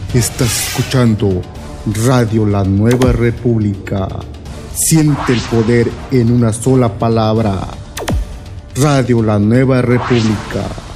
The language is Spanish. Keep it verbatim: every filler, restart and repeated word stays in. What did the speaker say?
Estás escuchando Radio La Nueva República. Siente el poder en una sola palabra. Radio La Nueva República.